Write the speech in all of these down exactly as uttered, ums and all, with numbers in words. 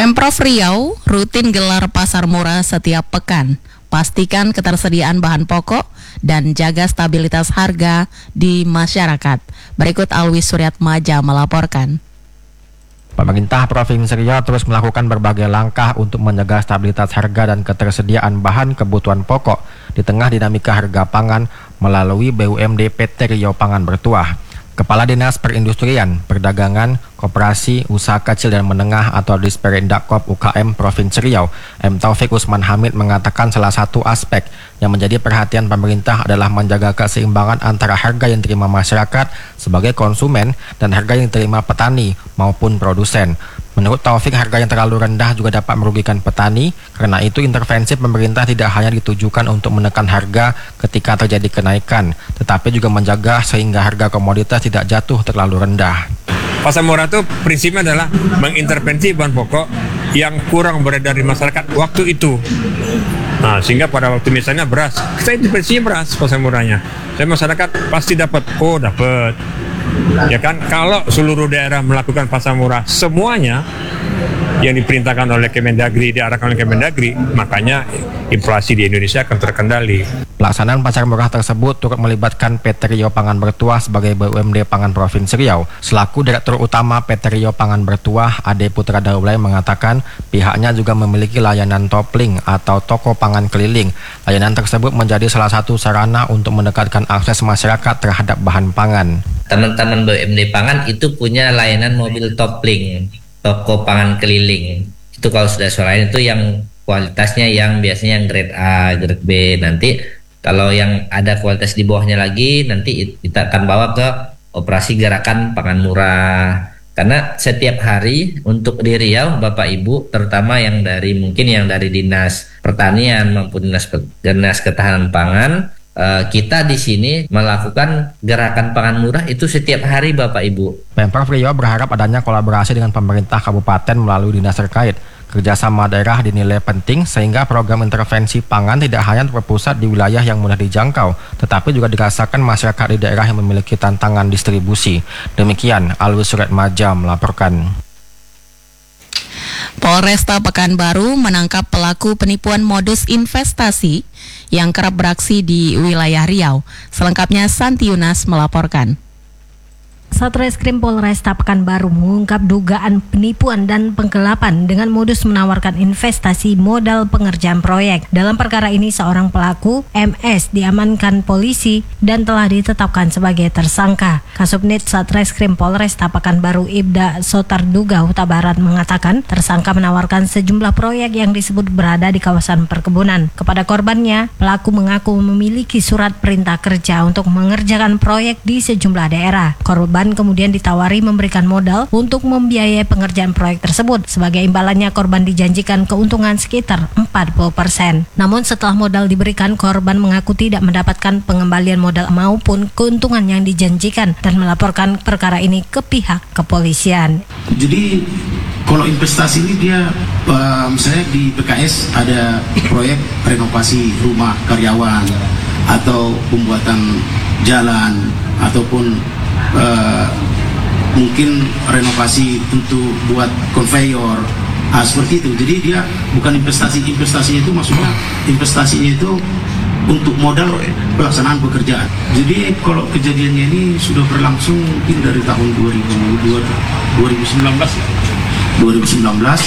Pemprov Riau rutin gelar pasar murah setiap pekan. Pastikan ketersediaan bahan pokok dan jaga stabilitas harga di masyarakat. Berikut Alwi Suryatmaja melaporkan. Pemerintah Provinsi Riau terus melakukan berbagai langkah untuk menjaga stabilitas harga dan ketersediaan bahan kebutuhan pokok di tengah dinamika harga pangan melalui B U M D P T Riau Pangan Bertuah. Kepala Dinas Perindustrian, Perdagangan, Koperasi, Usaha Kecil dan Menengah atau Disperindakkop U K M Provinsi Riau, M. Taufik Usman Hamid mengatakan salah satu aspek yang menjadi perhatian pemerintah adalah menjaga keseimbangan antara harga yang diterima masyarakat sebagai konsumen dan harga yang diterima petani maupun produsen. Menurut Taufik, harga yang terlalu rendah juga dapat merugikan petani. Karena itu intervensi pemerintah tidak hanya ditujukan untuk menekan harga ketika terjadi kenaikan, tetapi juga menjaga sehingga harga komoditas tidak jatuh terlalu rendah. Pasar murah itu prinsipnya adalah mengintervensi bahan pokok yang kurang beredar di masyarakat waktu itu. Nah, sehingga pada waktu misalnya beras, kita intervensinya beras pasar murahnya. Saya masyarakat pasti dapat, oh dapat. Ya kan, kalau seluruh daerah melakukan pasar murah semuanya yang diperintahkan oleh Kemendagri, diarahkan oleh Kemendagri, makanya inflasi di Indonesia akan terkendali. Pelaksanaan pasar murah tersebut turut melibatkan P T Riau Pangan Bertuah sebagai B U M D Pangan Provinsi Riau. Selaku Direktur Utama P T Riau Pangan Bertuah, Ade Putra Daulay mengatakan pihaknya juga memiliki layanan topling atau toko pangan keliling. Layanan tersebut menjadi salah satu sarana untuk mendekatkan akses masyarakat terhadap bahan pangan. Teman-teman B U M D Pangan itu punya layanan mobil topling, toko pangan keliling. Itu kalau sudah suarain itu yang kualitasnya yang biasanya yang grade A, grade B. Nanti kalau yang ada kualitas di bawahnya lagi, nanti kita akan bawa ke operasi gerakan pangan murah. Karena setiap hari untuk di Riau, Bapak Ibu, terutama yang dari mungkin yang dari Dinas Pertanian maupun Dinas, Dinas Ketahanan Pangan, kita di sini melakukan gerakan pangan murah itu setiap hari, Bapak Ibu. Pemprov Riau berharap adanya kolaborasi dengan pemerintah kabupaten melalui dinas terkait. Kerjasama daerah dinilai penting sehingga program intervensi pangan tidak hanya terpusat di wilayah yang mudah dijangkau, tetapi juga dirasakan masyarakat di daerah yang memiliki tantangan distribusi. Demikian Alwi Suryatmaja melaporkan. Polresta Pekanbaru menangkap pelaku penipuan modus investasi yang kerap beraksi di wilayah Riau. Selengkapnya Santi Yunas melaporkan. Satreskrim Polresta Pekanbaru mengungkap dugaan penipuan dan penggelapan dengan modus menawarkan investasi modal pengerjaan proyek. Dalam perkara ini seorang pelaku, M S, diamankan polisi dan telah ditetapkan sebagai tersangka. Kasubnit Satreskrim Polresta Pekanbaru Ibda Sotarduga Huta Barat mengatakan tersangka menawarkan sejumlah proyek yang disebut berada di kawasan perkebunan. Kepada korbannya, pelaku mengaku memiliki surat perintah kerja untuk mengerjakan proyek di sejumlah daerah. Korban kemudian ditawari memberikan modal untuk membiayai pengerjaan proyek tersebut. Sebagai imbalannya, korban dijanjikan keuntungan sekitar empat puluh persen. Namun setelah modal diberikan, korban mengaku tidak mendapatkan pengembalian modal maupun keuntungan yang dijanjikan dan melaporkan perkara ini ke pihak kepolisian. Jadi kalau investasi ini dia uh, misalnya di P K S ada proyek renovasi rumah karyawan atau pembuatan jalan ataupun Uh, mungkin renovasi untuk buat konveyor, ah, seperti itu. Jadi dia bukan investasi, investasinya itu maksudnya investasinya itu untuk modal pelaksanaan pekerjaan. Jadi kalau kejadiannya ini sudah berlangsung mungkin dari tahun dua ribu sembilan belas dua ribu sembilan belas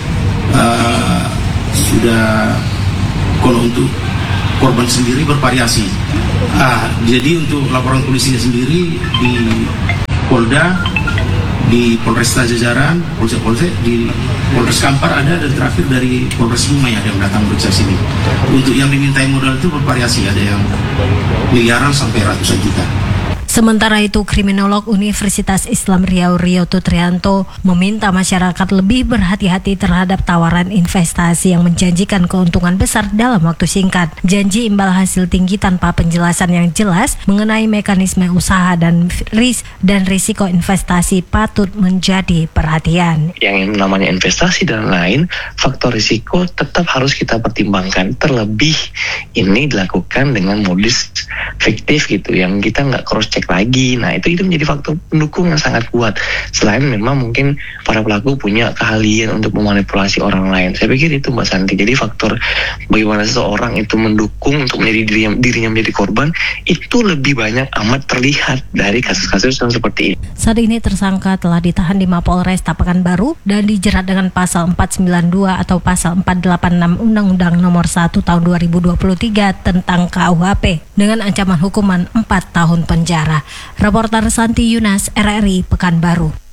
uh, sudah. Kalau untuk korban sendiri bervariasi. Ah, jadi untuk laporan polisinya sendiri di Polda, di Polresta Jajaran, Polsek-Polsek, di Polres Kampar ada, dan terakhir dari Polres Lumai ada yang datang periksa sini. Untuk yang dimintai modal itu bervariasi, ada yang miliaran sampai ratusan juta. Sementara itu, Kriminolog Universitas Islam Riau Rioto Trianto meminta masyarakat lebih berhati-hati terhadap tawaran investasi yang menjanjikan keuntungan besar dalam waktu singkat. Janji imbal hasil tinggi tanpa penjelasan yang jelas mengenai mekanisme usaha dan ris dan risiko investasi patut menjadi perhatian. Yang namanya investasi dan lain, faktor risiko tetap harus kita pertimbangkan. Terlebih ini dilakukan dengan modus fiktif gitu, yang kita nggak cross check balik lagi. Nah itu itu menjadi faktor pendukung yang sangat kuat. Selain memang mungkin para pelaku punya keahlian untuk memanipulasi orang lain. Saya pikir itu Mbak Santi. Jadi faktor bagaimana seseorang itu mendukung untuk menjadi dirinya, dirinya menjadi korban itu lebih banyak amat terlihat dari kasus-kasus yang seperti ini. Saat ini tersangka telah ditahan di Mapolres Pekanbaru dan dijerat dengan pasal empat sembilan dua atau pasal empat delapan enam Undang-Undang Nomor satu Tahun dua ribu dua puluh tiga tentang K U H P dengan ancaman hukuman empat tahun penjara. Reporter Santi Yunas, R R I Pekanbaru.